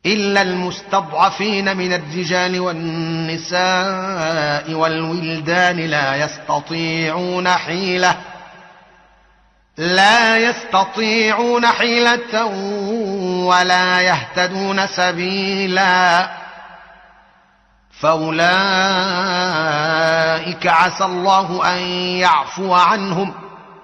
إلا المستضعفين من الرجال والنساء والولدان لا يستطيعون حيلة ولا يهتدون سبيلا، فأولئك عسى الله أن يعفو عنهم